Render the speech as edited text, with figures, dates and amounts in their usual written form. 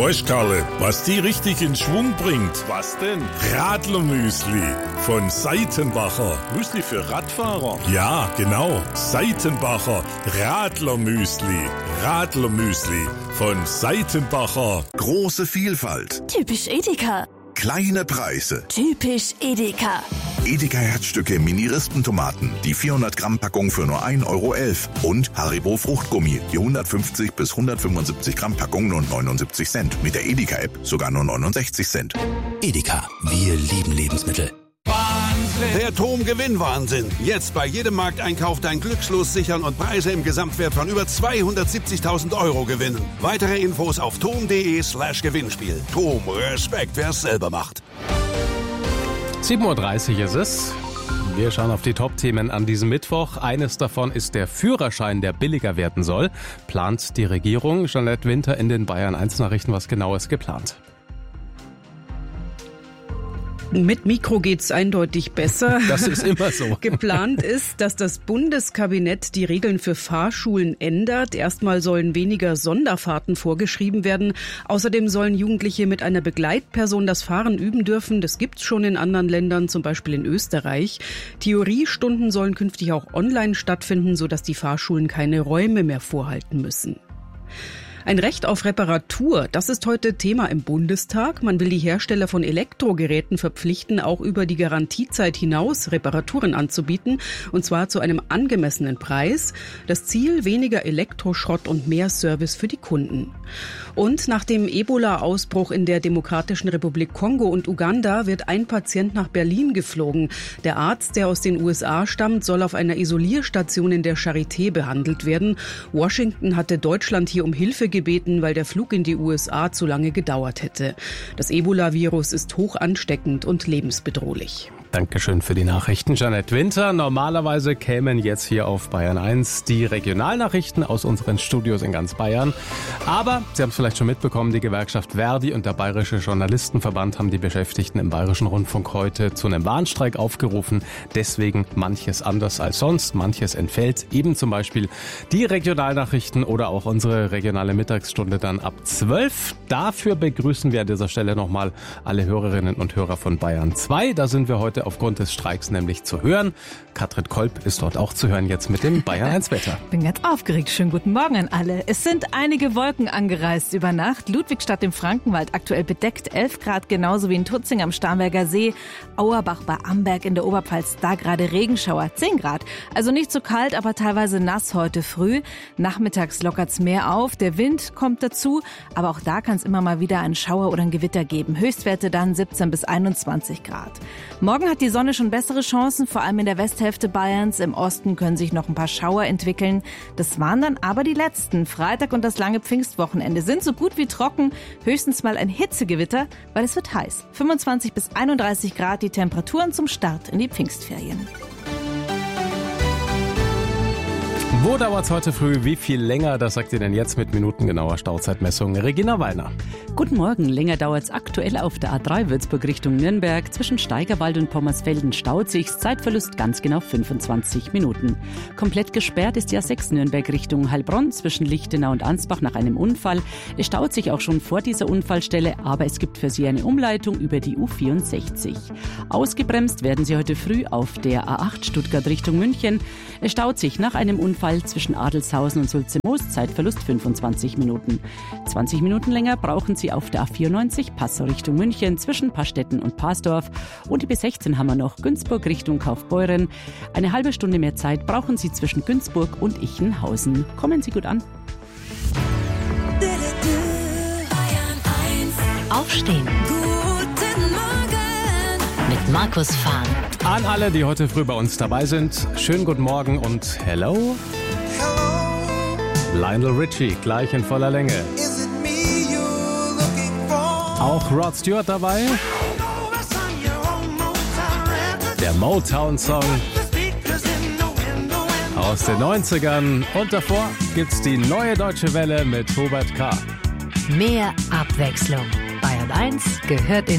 Weißt Karle, was die richtig in Schwung bringt? Was denn? Radlermüsli von Seitenbacher. Müsli für Radfahrer? Ja, genau. Seitenbacher Radlermüsli. Radlermüsli von Seitenbacher. Große Vielfalt. Typisch Edeka. Kleine Preise. Typisch Edeka. Edeka Herzstücke Mini-Rispentomaten, die 400 Gramm Packung für nur 1,11 € und Haribo Fruchtgummi, die 150 bis 175 Gramm Packung nur 79 Cent. Mit der Edeka-App sogar nur 69 Cent. Edeka, wir lieben Lebensmittel. Der TOM-Gewinnwahnsinn. Jetzt bei jedem Markteinkauf dein Glückslos sichern und Preise im Gesamtwert von über 270.000 € gewinnen. Weitere Infos auf tom.de/Gewinnspiel. TOM, Respekt, wer es selber macht. 7:30 Uhr ist es. Wir schauen auf die Top-Themen an diesem Mittwoch. Eines davon ist der Führerschein, der billiger werden soll. Plant die Regierung. Jeanette Winter in den Bayern 1 Nachrichten. Was genau ist geplant? Mit Mikro geht's eindeutig besser. Das ist immer so. Geplant ist, dass das Bundeskabinett die Regeln für Fahrschulen ändert. Erstmal sollen weniger Sonderfahrten vorgeschrieben werden. Außerdem sollen Jugendliche mit einer Begleitperson das Fahren üben dürfen. Das gibt's schon in anderen Ländern, zum Beispiel in Österreich. Theoriestunden sollen künftig auch online stattfinden, sodass die Fahrschulen keine Räume mehr vorhalten müssen. Ein Recht auf Reparatur, das ist heute Thema im Bundestag. Man will die Hersteller von Elektrogeräten verpflichten, auch über die Garantiezeit hinaus Reparaturen anzubieten, und zwar zu einem angemessenen Preis. Das Ziel: weniger Elektroschrott und mehr Service für die Kunden. Und nach dem Ebola-Ausbruch in der Demokratischen Republik Kongo und Uganda wird ein Patient nach Berlin geflogen. Der Arzt, der aus den USA stammt, soll auf einer Isolierstation in der Charité behandelt werden. Washington hatte Deutschland hier um Hilfe gebeten, weil der Flug in die USA zu lange gedauert hätte. Das Ebola-Virus ist hoch ansteckend und lebensbedrohlich. Dankeschön für die Nachrichten, Jeanette Winter. Normalerweise kämen jetzt hier auf Bayern 1 die Regionalnachrichten aus unseren Studios in ganz Bayern. Aber Sie haben es vielleicht schon mitbekommen, die Gewerkschaft Verdi und der Bayerische Journalistenverband haben die Beschäftigten im Bayerischen Rundfunk heute zu einem Warnstreik aufgerufen. Deswegen manches anders als sonst, manches entfällt. Eben zum Beispiel die Regionalnachrichten oder auch unsere regionale Mittagsstunde dann ab 12. Dafür begrüßen wir an dieser Stelle nochmal alle Hörerinnen und Hörer von Bayern 2. Da sind wir heute aufgrund des Streiks nämlich zu hören. Katrin Kolb ist dort auch zu hören, jetzt mit dem Bayern 1 Wetter. Bin ganz aufgeregt. Schönen guten Morgen an alle. Es sind einige Wolken angereist über Nacht. Ludwigstadt im Frankenwald aktuell bedeckt, 11 Grad, genauso wie in Tutzing am Starnberger See. Auerbach bei Amberg in der Oberpfalz, da gerade Regenschauer, 10 Grad. Also nicht so kalt, aber teilweise nass heute früh. Nachmittags lockert's mehr auf. Der Wind kommt dazu, aber auch da kann es immer mal wieder einen Schauer oder ein Gewitter geben. Höchstwerte dann 17 bis 21 Grad. Morgen hat die Sonne schon bessere Chancen, vor allem in der Westhälfte Bayerns. Im Osten können sich noch ein paar Schauer entwickeln. Das waren dann aber die letzten. Freitag und das lange Pfingstwochenende sind so gut wie trocken. Höchstens mal ein Hitzegewitter, weil es wird heiß. 25 bis 31 Grad die Temperaturen zum Start in die Pfingstferien. Wo dauert es heute früh? Wie viel länger? Das sagt ihr denn jetzt mit minutengenauer Stauzeitmessung. Regina Weiner. Guten Morgen. Länger dauert es aktuell auf der A3 Würzburg Richtung Nürnberg. Zwischen Steigerwald und Pommersfelden staut sich. Zeitverlust ganz genau 25 Minuten. Komplett gesperrt ist die A6 Nürnberg Richtung Heilbronn zwischen Lichtenau und Ansbach nach einem Unfall. Es staut sich auch schon vor dieser Unfallstelle, aber es gibt für Sie eine Umleitung über die U64. Ausgebremst werden Sie heute früh auf der A8 Stuttgart Richtung München. Es staut sich nach einem Unfall zwischen Adelshausen und Sulzimoos, Zeitverlust 25 Minuten. 20 Minuten länger brauchen Sie auf der A94 Passau Richtung München zwischen Pastetten und Pasdorf. Und die B16 haben wir noch Günzburg Richtung Kaufbeuren. Eine halbe Stunde mehr Zeit brauchen Sie zwischen Günzburg und Ichenhausen. Kommen Sie gut an. Aufstehen. Guten Morgen. Mit Markus Fahn. An alle, die heute früh bei uns dabei sind, schönen guten Morgen und hello. Lionel Richie, gleich in voller Länge. Auch Rod Stewart dabei. Der Motown-Song aus den 90ern. Und davor gibt's die neue Deutsche Welle mit Hubert K. Mehr Abwechslung. Bayern 1 gehört in